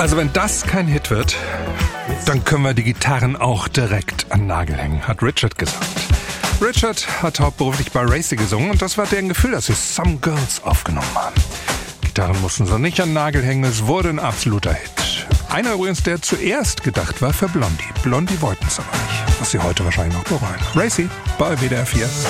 Also wenn das kein Hit wird, dann können wir die Gitarren auch direkt an den Nagel hängen, hat Richard gesagt. Richard hat hauptberuflich bei Racey gesungen und das war deren Gefühl, dass sie Some Girls aufgenommen haben. Gitarren mussten sie nicht an den Nagel hängen, es wurde ein absoluter Hit. Einer übrigens, der zuerst gedacht war für Blondie. Blondie wollten es aber nicht, was sie heute wahrscheinlich noch bereuen. Racey bei WDR 4.